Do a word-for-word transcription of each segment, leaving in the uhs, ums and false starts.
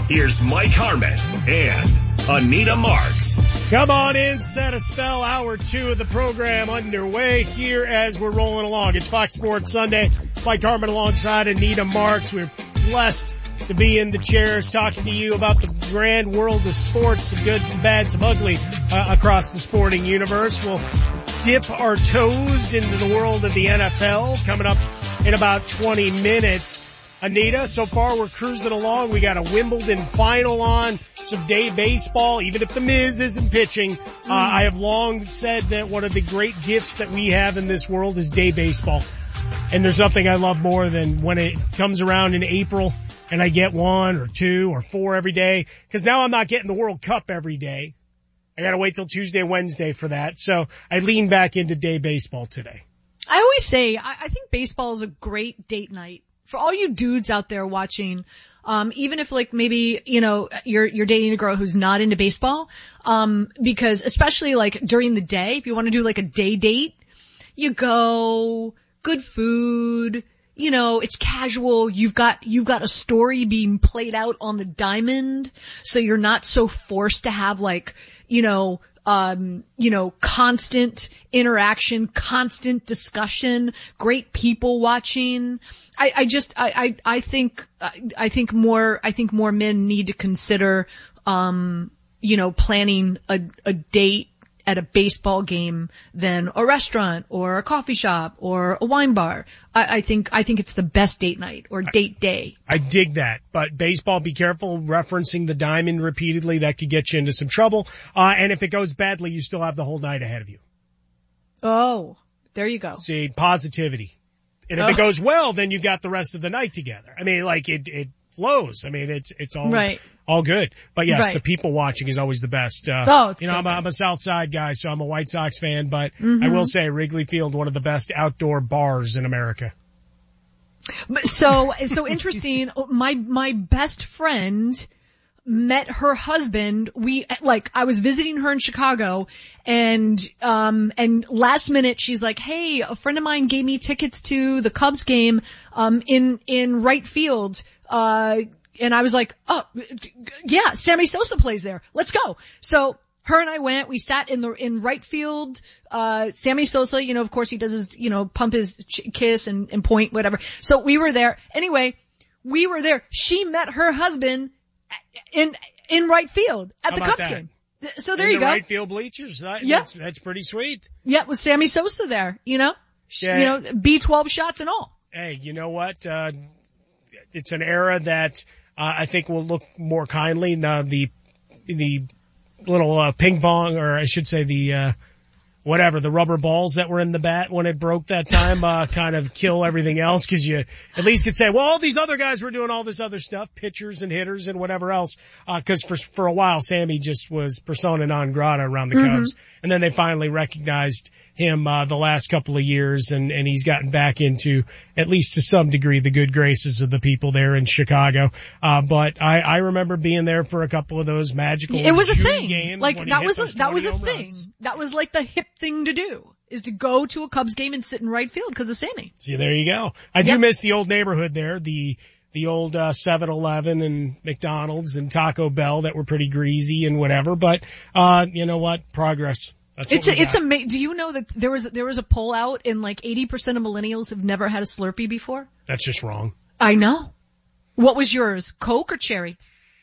here's Mike Harmon and Anita Marks. Come on in, set a spell. Hour two of the program underway here as we're rolling along. It's Fox Sports Sunday. Mike Harmon alongside Anita Marks. We're blessed to be in the chairs talking to you about the grand world of sports, some good, some bad, some ugly uh, across the sporting universe. We'll dip our toes into the world of the N F L coming up in about twenty minutes. Anita, so far we're cruising along. We got a Wimbledon final on, some day baseball, even if the Miz isn't pitching. Uh, I have long said that one of the great gifts that we have in this world is day baseball. And there's nothing I love more than when it comes around in April and I get one or two or four every day. Because now I'm not getting the World Cup every day. I got to wait till Tuesday, Wednesday for that. So I lean back into day baseball today. I always say, I, I think baseball is a great date night. For all you dudes out there watching, um, even if like maybe, you know, you're, you're dating a girl who's not into baseball, um, because especially like during the day, if you want to do like a day date, you go, good food, you know, it's casual, you've got, you've got a story being played out on the diamond, so you're not so forced to have like, you know, um, you know, constant interaction, constant discussion, great people watching. I, I just, I, I, I think, I think more, I think more men need to consider, um, you know, planning a, a date at a baseball game than a restaurant or a coffee shop or a wine bar. I, I think, I think it's the best date night or date day. I dig that, but baseball, be careful referencing the diamond repeatedly. That could get you into some trouble. Uh, and if it goes badly, you still have the whole night ahead of you. Oh, there you go. See, positivity. And if oh. it goes well, then you got the rest of the night together. I mean, like it, it flows. I mean, it's, it's all, right. all good. But yes, right. the people watching is always the best. Uh, oh, it's you know, so I'm a, I'm a South Side guy, so I'm a White Sox fan, but mm-hmm. I will say Wrigley Field, one of the best outdoor bars in America. So, so interesting. My, my best friend met her husband. We, like, I was visiting her in Chicago and, um, and last minute she's like, hey, a friend of mine gave me tickets to the Cubs game, um, in, in right field. Uh, and I was like, oh, yeah, Sammy Sosa plays there. Let's go. So her and I went, we sat in the, in right field, uh, Sammy Sosa, you know, of course he does his, you know, pump his ch- kiss and, and point, whatever. So we were there. Anyway, we were there. She met her husband in, in right field at How the about Cubs that? game. So there in you the go. right field bleachers. That, yeah. That's, that's pretty sweet. Yeah, with Sammy Sosa there, you know? Yeah. You know, B twelve shots and all. Hey, you know what? Uh, it's an era that, uh, I think will look more kindly. Uh, the, the little, uh, ping pong, or I should say the, uh, whatever, the rubber balls that were in the bat when it broke that time, uh, kind of kill everything else, cause you at least could say, well, all these other guys were doing all this other stuff, pitchers and hitters and whatever else, uh, cause for, for a while, Sammy just was persona non grata around the mm-hmm. Cubs. And then they finally recognized him, uh, the last couple of years and, and he's gotten back into, at least to some degree, the good graces of the people there in Chicago. Uh, but I, I remember being there for a couple of those magical It was a June thing. games Like when he that hit was a, those that was a twenty home thing. runs. That was like the hip thing to do, is to go to a Cubs game and sit in right field because of Sammy. See, there you go. I do Yep. miss the old neighborhood there, the the old uh seven eleven and McDonald's and Taco Bell that were pretty greasy and whatever, but uh you know what? Progress. That's It's what a, we it's got. a, do you know that there was, there was a poll out and like eighty percent of millennials have never had a Slurpee before? That's just wrong. I know. What was yours? Coke or cherry?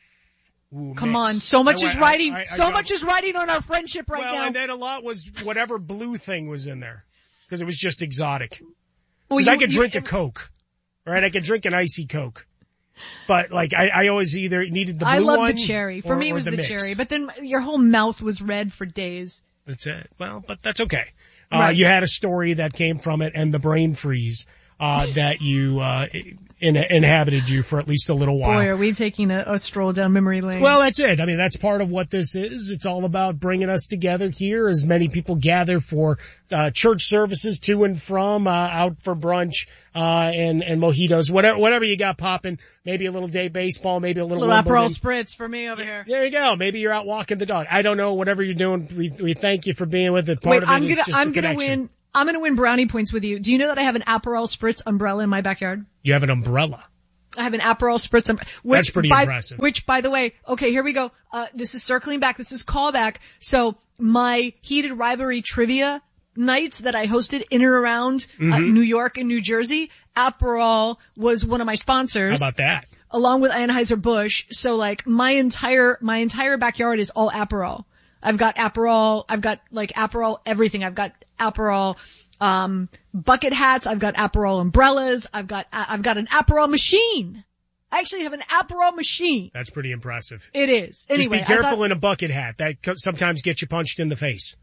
Ooh, Come mix. on. So much I- is I- riding, I- I so dropped- much is riding on our friendship right well, now. and then a lot was whatever blue thing was in there. Cause it was just exotic. Well, Cause you- I could you- drink a Coke. Right? I could drink an icy Coke. But like, I, I always either needed the blue I love one the cherry. For or- me, it or was the, mix. cherry. But then your whole mouth was red for days. That's it. Well, but that's okay. Uh, Right. you had a story that came from it and the brain freeze, uh, that you, uh, in, inhabited you for at least a little while. Boy, are we taking a, a stroll down memory lane. Well, that's it. I mean, that's part of what this is. It's all about bringing us together here as many people gather for, uh, church services to and from, uh, out for brunch, uh, and, and mojitos, whatever, whatever you got popping. Maybe a little day baseball, maybe a little, little Aperol Wimbledon. Spritz for me over here. There you go. Maybe you're out walking the dog. I don't know. Whatever you're doing, we, we thank you for being with it. Part Wait, of it I'm is gonna, just I'm the gonna connection. win, I'm gonna win brownie points with you. Do you know that I have an Aperol Spritz umbrella in my backyard? You have an umbrella. I have an Aperol Spritz. Which, That's pretty by, impressive. Which, by the way, okay, here we go. Uh, this is circling back. This is callback. So my heated rivalry trivia nights that I hosted in and around mm-hmm. uh, New York and New Jersey, Aperol was one of my sponsors. How about that? Along with Anheuser-Busch. So like my entire, my entire backyard is all Aperol. I've got Aperol, I've got like Aperol everything. I've got Aperol Um, bucket hats. I've got Aperol umbrellas. I've got, I've got an Aperol machine. I actually have an Aperol machine. That's pretty impressive. It is. Anyway, just be careful thought, in a bucket hat. That sometimes gets you punched in the face.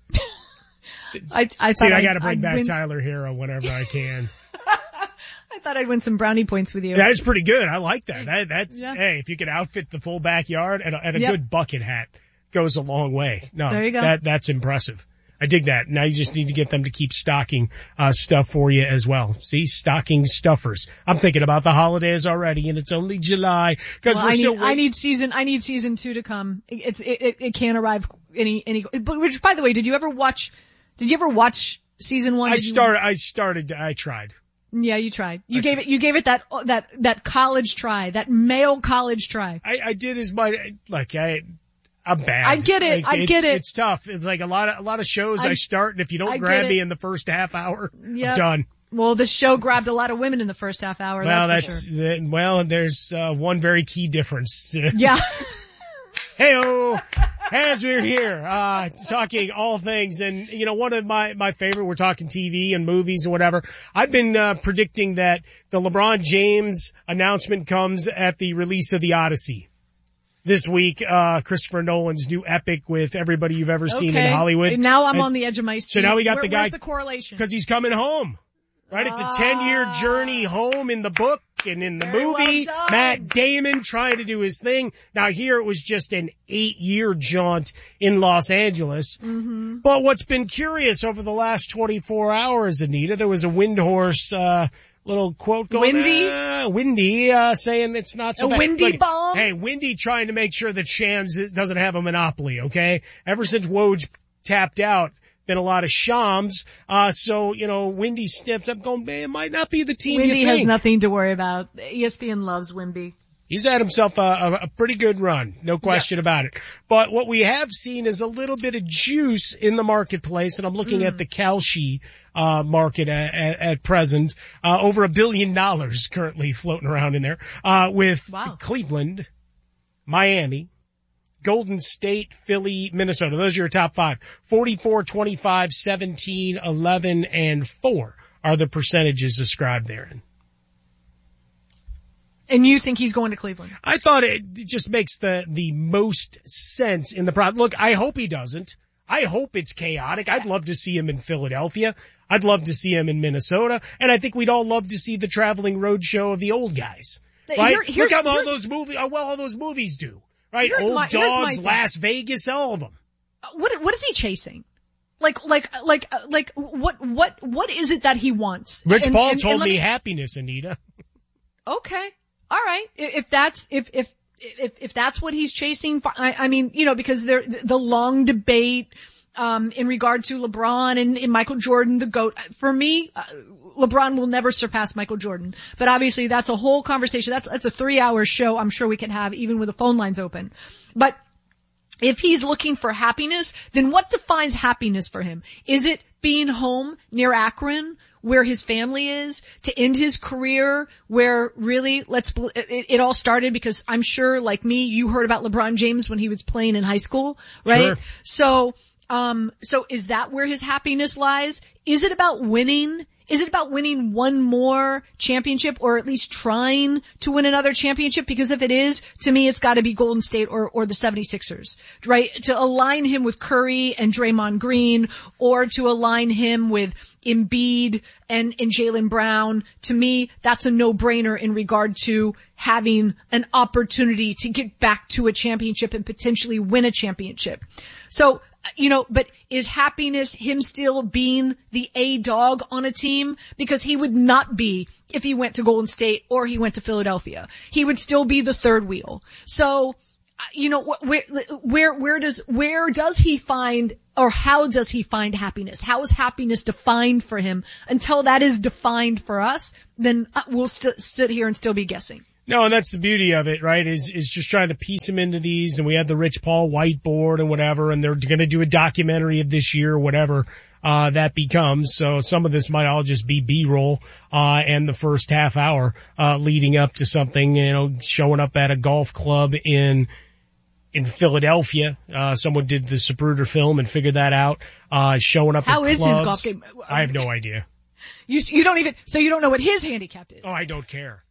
I, I See, thought I got to bring I'd back win. Tyler Hero whenever I can. I thought I'd win some brownie points with you. That is pretty good. I like that. that that's, yeah. hey, if you could outfit the full backyard and a, and a yep. good bucket hat goes a long way. No, there you go. That, that's impressive. I dig that. Now you just need to get them to keep stocking, uh, stuff for you as well. See, stocking stuffers. I'm thinking about the holidays already and it's only July because well, we're I still need, I need season, I need season two to come. It's, it, it, it can't arrive any, any, but which by the way, did you ever watch, did you ever watch season one? I Did you- started, I started, I tried. Yeah, you tried. You I gave tried. it, you gave it that, that, that college try, that male college try. I, I did as my, like I, I'm bad. I get it. Like, I it's, get it. It's tough. It's like a lot of, a lot of shows I, I start and if you don't I grab get me it. in the first half hour, Yep. I'm done. Well, this show grabbed a lot of women in the first half hour. Well, that's, that's, for sure. uh, well, there's, uh, one very key difference. Yeah. Heyo, as we're here, uh, talking all things and, you know, one of my, my favorite, we're talking T V and movies and whatever. I've been, uh, predicting that the LeBron James announcement comes at the release of the Odyssey. This week, uh, Christopher Nolan's new epic with everybody you've ever seen Okay. in Hollywood. Now I'm It's- on the edge of my seat. So now we got Where, the guy. Where's the correlation? Cause he's coming home. Right? It's a ten year journey home in the book and in the Very movie. well done. Matt Damon trying to do his thing. Now here it was just an eight year jaunt in Los Angeles. Mm-hmm. But what's been curious over the last twenty-four hours, Anita, there was a Windhorse, uh, little quote going, Windy? uh, windy, uh, saying it's not so A bad. windy Look, bomb? Hey, Windy trying to make sure that Shams doesn't have a monopoly, okay? Ever since Woj tapped out, been a lot of Shams. Uh, so, you know, Windy steps up going, man, it might not be the team Wimby you has think. nothing to worry about. E S P N loves Wimby. He's had himself a, a, a pretty good run, no question yeah. about it. But what we have seen is a little bit of juice in the marketplace, and I'm looking mm. at the Kalshi uh market at, at, at present. Uh, over a billion dollars currently floating around in there, uh, with wow. Cleveland, Miami, Golden State, Philly, Minnesota. Those are your top five. forty-four, twenty-five, seventeen, eleven, and four are the percentages ascribed therein. And you think he's going to Cleveland? I thought it just makes the, the most sense in the pro. Look, I hope he doesn't. I hope it's chaotic. I'd love to see him in Philadelphia. I'd love to see him in Minnesota. And I think we'd all love to see the traveling road show of the old guys. Right? Here, here's, Look how all here's, those movies, how well all those movies do. Right? Here's Old my- here's my Dogs, thing. Las Vegas, all of them. What, what is he chasing? Like, like, like, uh, like, what, what, what is it that he wants? Rich And- Paul and- told and let me happiness, Anita. Okay. All right. If, if that's, if, if, if, if that's what he's chasing, I, I mean, you know, because there, the long debate, um, in regard to LeBron and, and Michael Jordan, the GOAT. For me, uh, LeBron will never surpass Michael Jordan. But obviously that's a whole conversation. That's, that's a three hour show I'm sure we can have even with the phone lines open. But if he's looking for happiness, then what defines happiness for him? Is it being home near Akron, where his family is, to end his career, where really, let's, it, it all started because I'm sure, like me, you heard about LeBron James when he was playing in high school, right? Sure. So, um, so is that where his happiness lies? Is it about winning? Is it about winning one more championship or at least trying to win another championship? Because if it is, to me, it's got to be Golden State or, or the seventy-sixers, right? To align him with Curry and Draymond Green or to align him with Embiid and, and Jaylen Brown. To me, that's a no-brainer in regard to having an opportunity to get back to a championship and potentially win a championship. So, you know, but is happiness him still being the A dog on a team? Because he would not be if he went to Golden State or he went to Philadelphia. He would still be the third wheel. So, you know, where, where, where does, where does he find, or how does he find happiness? How is happiness defined for him? Until that is defined for us, then we'll st- sit here and still be guessing. No, and that's the beauty of it, right, is is just trying to piece them into these, and we had the Rich Paul whiteboard and whatever, and they're going to do a documentary of this year, whatever uh that becomes. So some of this might all just be B-roll, uh and the first half hour uh leading up to something, you know, showing up at a golf club in in Philadelphia. Uh someone did the Zapruder film and figured that out. Uh showing up How at is clubs. his golf game? I have no idea. You you don't even so you don't know what his handicap is. Oh, I don't care.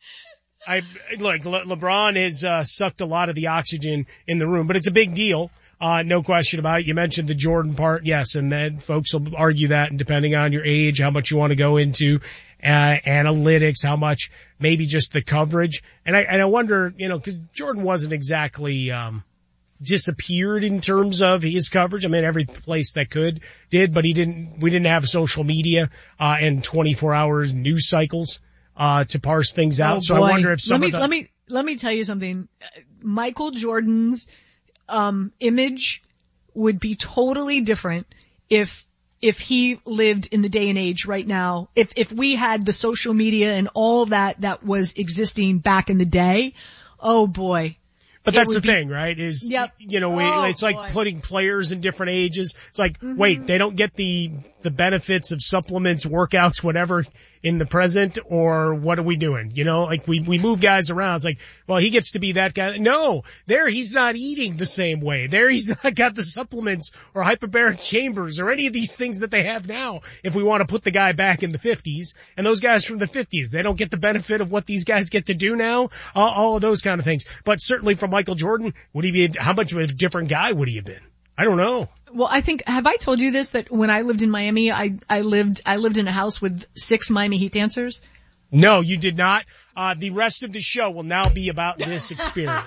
I look, Le- LeBron has uh, sucked a lot of the oxygen in the room, but it's a big deal. Uh, no question about it. You mentioned the Jordan part. Yes. And then folks will argue that, and depending on your age, how much you want to go into, uh, analytics, how much maybe just the coverage. And I, and I wonder, you know, cause Jordan wasn't exactly, um, disappeared in terms of his coverage. I mean, every place that could did, but he didn't, we didn't have social media, uh, and twenty-four hours news cycles. Uh, to parse things out. Oh, so I wonder if some let me, of the... let me, let me tell you something. Michael Jordan's, um, image would be totally different if, if he lived in the day and age right now. If, if we had the social media and all of that that was existing back in the day. Oh boy. But that's the be, thing, right? Is, yep. you know, we, oh, it's like boy. putting players in different ages. It's like, Mm-hmm. wait, they don't get the, the benefits of supplements, workouts, whatever in the present, or what are we doing? You know, like we, we move guys around. It's like, well, he gets to be that guy. No, there he's not eating the same way. There he's not got the supplements or hyperbaric chambers or any of these things that they have now. If we want to put the guy back in the fifties, and those guys from the fifties, they don't get the benefit of what these guys get to do now. All, all of those kind of things. But certainly from Michael Jordan, would he be, how much of a different guy would he have been? I don't know. Well, I think, have I told you this, that when I lived in Miami, I, I lived, I lived in a house with six Miami Heat dancers? No, you did not. Uh, the rest of the show will now be about this experience.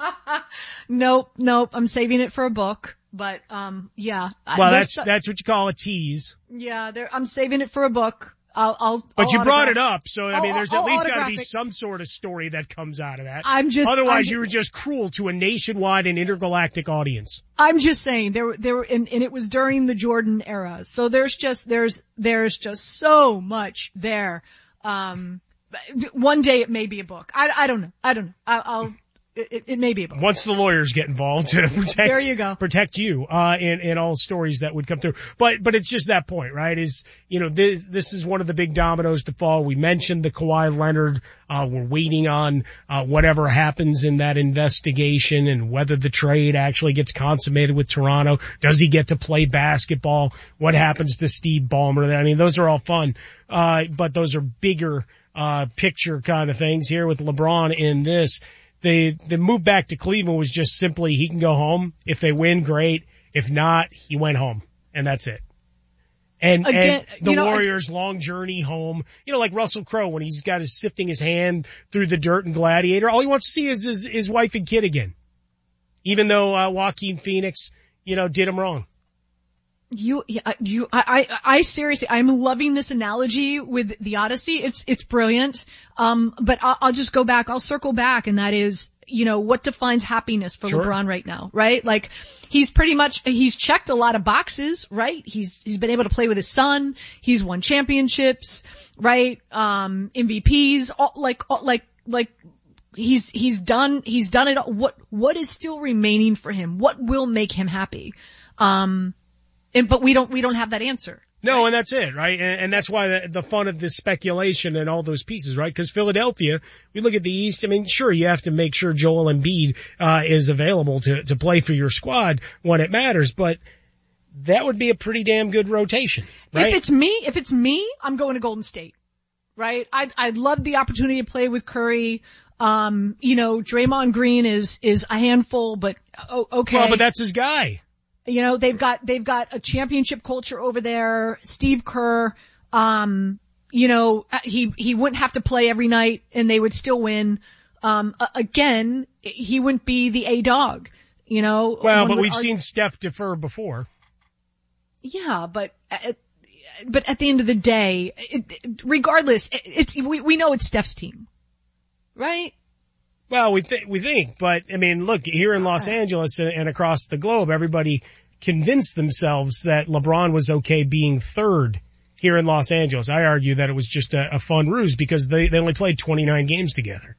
Nope, nope, I'm saving it for a book, but, um, yeah. Well, that's, that's what you call a tease. Yeah, there, I'm saving it for a book. I'll, I'll, but I'll you brought autograph. it up, so I mean, I'll, there's I'll at least got to autograph be it. some sort of story that comes out of that. I'm just, Otherwise, I'm, you were just cruel to a nationwide and intergalactic audience. I'm just saying there, there, and, and it was during the Jordan era, so there's just, there's, there's just so much there. Um, one day it may be a book. I, I don't know. I don't know. I, I'll. It, it may be a book. Once the lawyers get involved to protect, there you go. protect you, uh, in, in all stories that would come through. But, but it's just that point, right? Is, you know, this, this is one of the big dominoes to fall. We mentioned the Kawhi Leonard, uh, we're waiting on, uh, whatever happens in that investigation and whether the trade actually gets consummated with Toronto. Does he get to play basketball? What happens to Steve Ballmer? I mean, those are all fun, uh, but those are bigger, uh, picture kind of things here with LeBron in this. The, the move back to Cleveland was just simply he can go home. If they win, great. If not, he went home. And that's it. And, Again, and the you know, Warriors' I, long journey home, you know, like Russell Crowe when he's got his sifting his hand through the dirt and Gladiator, all he wants to see is his, his wife and kid again. Even though, uh, Joaquin Phoenix, you know, did him wrong. You, you, I, I, I seriously, I'm loving this analogy with the Odyssey. It's, it's brilliant. Um, but I'll, I'll just go back. I'll circle back, and that is, you know, what defines happiness for Sure. LeBron right now, right? Like, he's pretty much, he's checked a lot of boxes, right? He's, he's been able to play with his son. He's won championships, right? Um, M V Ps, all, like, all, like, like, he's, he's done, he's done it all. What, what is still remaining for him? What will make him happy? Um, And, but we don't, we don't have that answer. No, right? and that's it, right? And, and that's why the, the fun of this speculation and all those pieces, right? Because Philadelphia, we look at the East, I mean, sure, you have to make sure Joel Embiid, uh, is available to, to play for your squad when it matters, but that would be a pretty damn good rotation, right? If it's me, if it's me, I'm going to Golden State, right? I'd, I'd love the opportunity to play with Curry. Um, you know, Draymond Green is, is a handful, but oh, okay. Well, but that's his guy. You know, they've got, they've got a championship culture over there. Steve Kerr, um, you know, he, he wouldn't have to play every night and they would still win. Um, again, he wouldn't be the A-dog, you know. Well, but would we've argue- seen Steph defer before. Yeah, but, at, but at the end of the day, it, it, regardless, it, it's, we, we know it's Steph's team, right? Well, we think, we think, but I mean, look, here in Los Angeles and, and across the globe, everybody convinced themselves that LeBron was okay being third here in Los Angeles. I argue that it was just a, a fun ruse because they, they only played twenty-nine games together.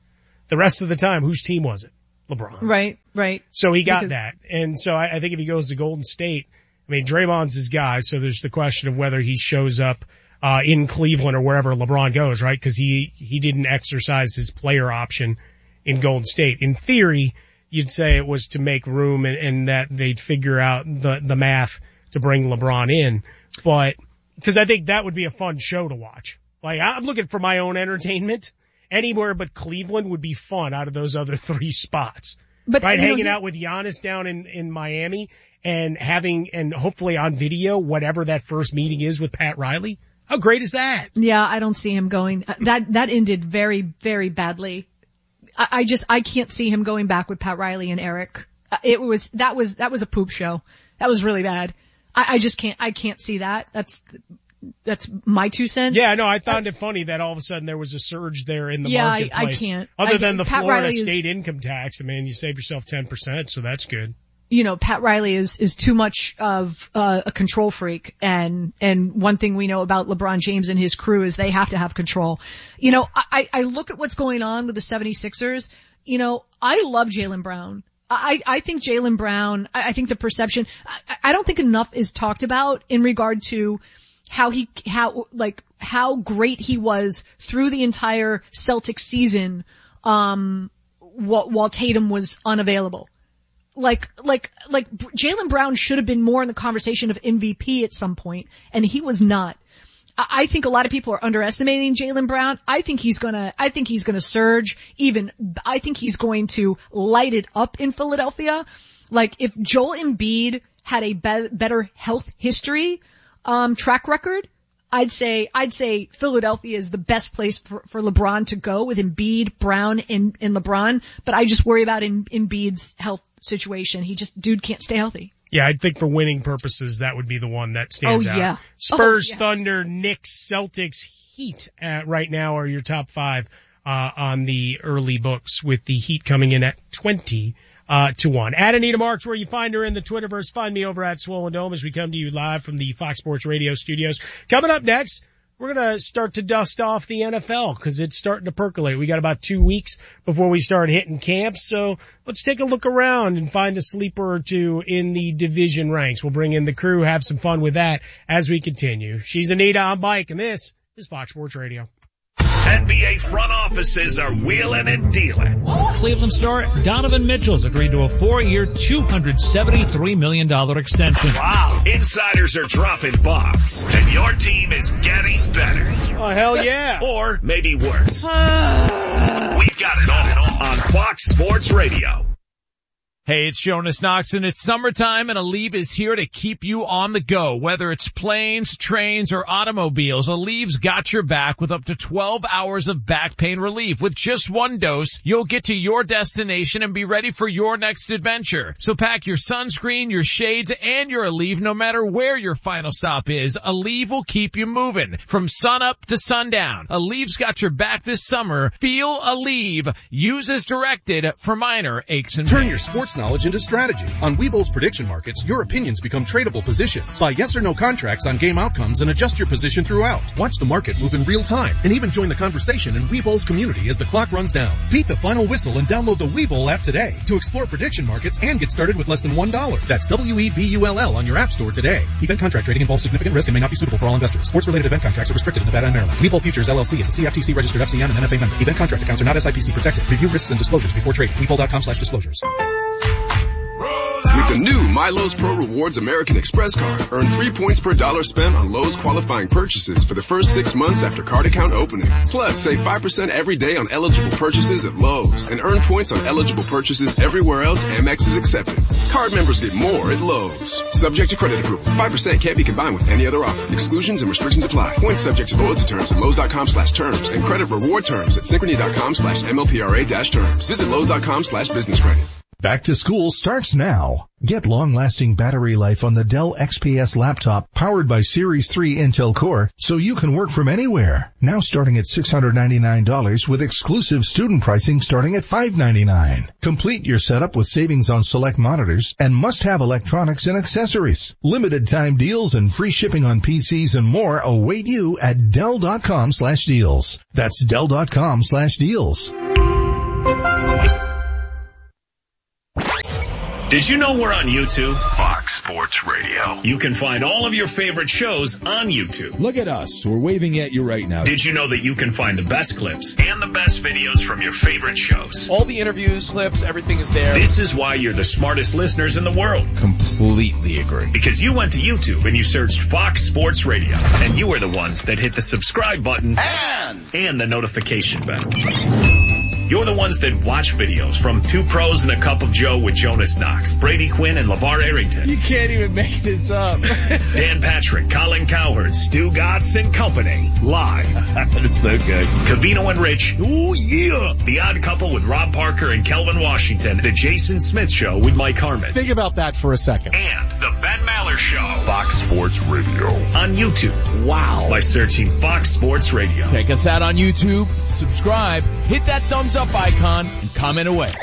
The rest of the time, whose team was it? LeBron. Right, right. So he got Because- that. And so I, I think if he goes to Golden State, I mean, Draymond's his guy, so there's the question of whether he shows up uh in Cleveland or wherever LeBron goes, right? Because he, he didn't exercise his player option in Golden State. In theory, you'd say it was to make room and, and that they'd figure out the, the math to bring LeBron in. But, because I think that would be a fun show to watch. Like, I'm looking for my own entertainment. Anywhere but Cleveland would be fun out of those other three spots. But, Right, you know, hanging he- out with Giannis down in, in Miami and having, and hopefully on video, whatever that first meeting is with Pat Riley. How great is that? Yeah, I don't see him going. That that ended very, very badly. I, I just I can't see him going back with Pat Riley and Eric. It was that was that was a poop show. That was really bad. I, I just can't I can't see that. That's that's my two cents. Yeah, no, I found it funny that all of a sudden there was a surge there in the Yeah, I- I marketplace. can't. Other I- than the Pat Florida Riley is- state income tax, I mean, you save yourself ten percent, so that's good. You know, Pat Riley is, is too much of uh, a control freak. And, and one thing we know about LeBron James and his crew is they have to have control. You know, I, I look at what's going on with the seventy-sixers. You know, I love Jaylen Brown. I, I think Jaylen Brown, I, I think the perception, I, I don't think enough is talked about in regard to how he, how, like, how great he was through the entire Celtics season, um, while, while Tatum was unavailable. Like, like, like Jaylen Brown should have been more in the conversation of M V P at some point, and he was not. I, I think a lot of people are underestimating Jaylen Brown. I think he's gonna, I think he's gonna surge even, I think he's going to light it up in Philadelphia. Like, if Joel Embiid had a be- better health history, um, track record, I'd say, I'd say Philadelphia is the best place for, for LeBron to go with Embiid, Brown, and, and LeBron. But I just worry about in, Embiid's health situation. He just, dude can't stay healthy. Yeah, I think for winning purposes, that would be the one that stands Oh, out. yeah. Spurs, Oh, yeah. Thunder, Knicks, Celtics, Heat uh, right now are your top five uh on the early books, with the Heat coming in at twenty uh to one. At Anita Marks, where you find her in the Twitterverse. Find me over at Swollen Dome as we come to you live from the Fox Sports Radio studios. Coming up next, we're going to start to dust off the N F L because it's starting to percolate. We got about two weeks before we start hitting camps, so let's take a look around and find a sleeper or two in the division ranks. We'll bring in the crew, have some fun with that as we continue. She's Anita, I'm Mike, and this is Fox Sports Radio. N B A front offices are wheeling and dealing. Cleveland star Donovan Mitchell's agreed to a four-year, two hundred seventy-three million dollars extension. Wow. Insiders are dropping bombs, and your team is getting better. Oh, hell yeah. Or maybe worse. We've got it all on Fox Sports Radio. Hey, it's Jonas Knoxon. It's summertime and Aleve is here to keep you on the go. Whether it's planes, trains, or automobiles, Aleve's got your back with up to twelve hours of back pain relief. With just one dose, you'll get to your destination and be ready for your next adventure. So pack your sunscreen, your shades, and your Aleve no matter where your final stop is. Aleve will keep you moving from sun up to sundown. Aleve's got your back this summer. Feel Aleve. Use as directed for minor aches and pains. Turn your sports knowledge into strategy. On Webull's prediction markets, your opinions become tradable positions. Buy yes or no contracts on game outcomes and adjust your position throughout. Watch the market move in real time and even join the conversation in Webull's community as the clock runs down. Beat the final whistle and download the Webull app today to explore prediction markets and get started with less than one dollar. That's W E B U L L on your app store today. Event contract trading involves significant risk and may not be suitable for all investors. Sports-related event contracts are restricted in Nevada and Maryland. Webull Futures L L C is a C F T C registered F C M and N F A member. Event contract accounts are not S I P C protected. Review risks and disclosures before trading. Webull dot com slash disclosures. With the new MyLowe's Pro Rewards American Express card, earn three points per dollar spent on Lowe's qualifying purchases for the first six months after card account opening. Plus, save five percent every day on eligible purchases at Lowe's and earn points on eligible purchases everywhere else Amex is accepted. Card members get more at Lowe's. Subject to credit approval. five percent can't be combined with any other offer. Exclusions and restrictions apply. Points subject to loyalty terms at Lowe's dot com slash terms and credit reward terms at Synchrony dot com slash M L P R A dash terms. Visit Lowe's dot com slash business credit. Back to school starts now. Get long-lasting battery life on the Dell X P S laptop powered by Series three Intel Core so you can work from anywhere. Now starting at six hundred ninety-nine dollars with exclusive student pricing starting at five hundred ninety-nine dollars. Complete your setup with savings on select monitors and must-have electronics and accessories. Limited time deals and free shipping on P Cs and more await you at Dell dot com slash deals. That's Dell dot com slash deals. Did you know we're on YouTube? Fox Sports Radio. You can find all of your favorite shows on YouTube. Look at us. We're waving at you right now. Did you know that you can find the best clips and the best videos from your favorite shows? All the interviews, clips, everything is there. This is why you're the smartest listeners in the world. Completely agree. Because you went to YouTube and you searched Fox Sports Radio. And you are the ones that hit the subscribe button And, and the notification bell. You're the ones that watch videos from Two Pros and a Cup of Joe with Jonas Knox, Brady Quinn, and LeVar Arrington. You can't even make this up. Dan Patrick, Colin Cowherd, Stu Gatz and Company. Live. It's so good. Covino and Rich. Oh, yeah. The Odd Couple with Rob Parker and Kelvin Washington. The Jason Smith Show with Mike Harmon. Think about that for a second. And the Ben Maller Show. Fox Sports Radio. On YouTube. Wow. By searching Fox Sports Radio. Check us out on YouTube. Subscribe. Hit that thumbs up icon and comment away.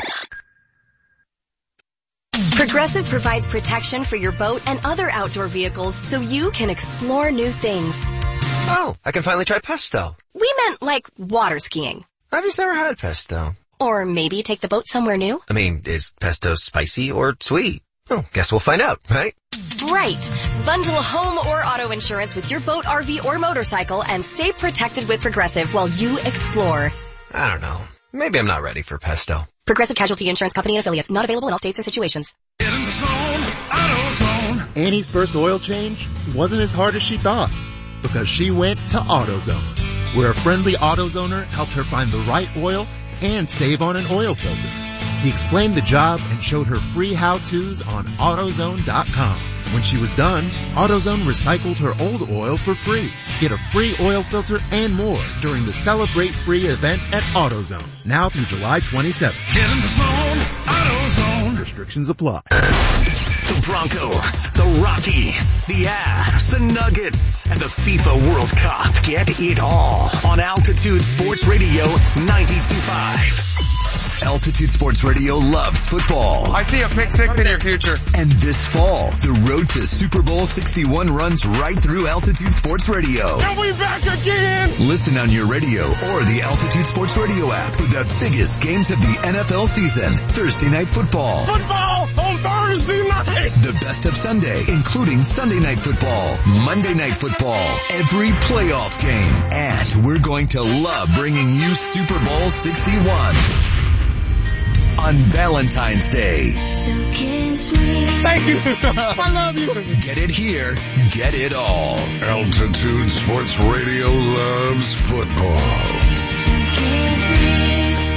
Progressive provides protection for your boat and other outdoor vehicles so you can explore new things. Oh, I can finally try pesto. We meant like water skiing. I've just never had pesto. Or maybe take the boat somewhere new. I mean, is pesto spicy or sweet? Oh, guess we'll find out, right? Right. Bundle home or auto insurance with your boat, R V, or motorcycle and stay protected with Progressive while you explore. I don't know. Maybe I'm not ready for pesto. Progressive Casualty Insurance Company and affiliates. Not available in all states or situations. Get in the zone, AutoZone. Annie's first oil change wasn't as hard as she thought because she went to AutoZone, where a friendly AutoZoner helped her find the right oil and save on an oil filter. He explained the job and showed her free how-tos on AutoZone dot com. When she was done, AutoZone recycled her old oil for free. Get a free oil filter and more during the Celebrate Free event at AutoZone, now through July twenty-seventh. Get in the zone, AutoZone. Restrictions apply. The Broncos, the Rockies, the Avs, the Nuggets, and the FIFA World Cup. Get it all on Altitude Sports Radio ninety-two point five. Altitude Sports Radio loves football. I see a pick six in your future. And this fall, the road to Super Bowl sixty-one runs right through Altitude Sports Radio. And we back again! Listen on your radio or the Altitude Sports Radio app for the biggest games of the N F L season. Thursday Night Football. Football on Thursday night! The best of Sunday, including Sunday Night Football, Monday Night Football, every playoff game. And we're going to love bringing you Super Bowl sixty-one. On Valentine's Day. So kiss me. Thank you. I love you. Get it here. Get it all. Altitude Sports Radio loves football. So kiss me.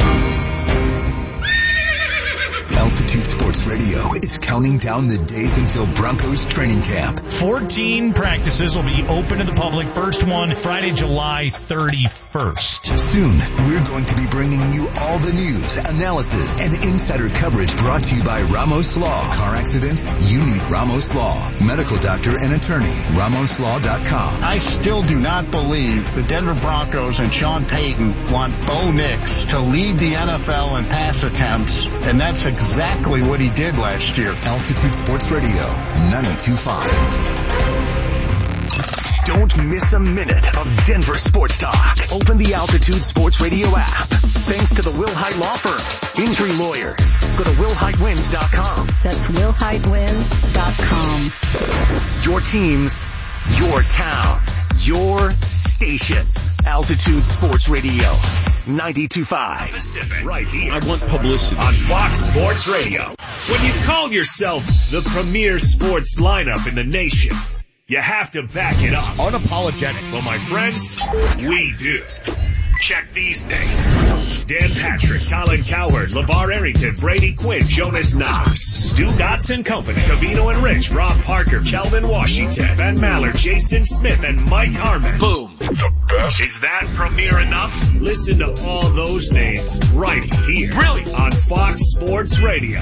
Altitude Sports Radio is counting down the days until Broncos training camp. fourteen practices will be open to the public. First one, Friday, July thirty-first. Soon, we're going to be bringing you all the news, analysis, and insider coverage brought to you by Ramos Law. Car accident? You need Ramos Law. Medical doctor and attorney. Ramos Law dot com. I still do not believe the Denver Broncos and Sean Payton want Bo Nix to lead the N F L in pass attempts, and that's exactly what he did last year. Altitude Sports Radio, ninety-two point five. Don't miss a minute of Denver sports talk. Open the Altitude Sports Radio app. Thanks to the Will Hite Law Firm. Injury lawyers. Go to will hite wins dot com. That's will hite wins dot com. Your teams, your town, your station. Altitude Sports Radio, ninety-two point five. Pacific, right here. I want publicity. On Fox Sports Radio. When you call yourself the premier sports lineup in the nation, you have to back it up. Unapologetic. Well, my friends, we do. Check these names. Dan Patrick, Colin Cowherd, LeVar Arrington, Brady Quinn, Jonas Knox, Stu Gatz and Company, Covino and Rich, Rob Parker, Kelvin Washington, Ben Maller, Jason Smith, and Mike Harmon. Boom. The best. Is that premiere enough? Listen to all those names right here. Really? On Fox Sports Radio.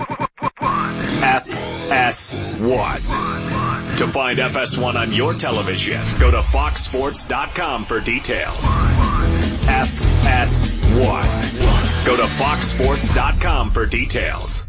F S one. To find F S one on your television, go to fox sports dot com for details. F S one. Go to fox sports dot com for details.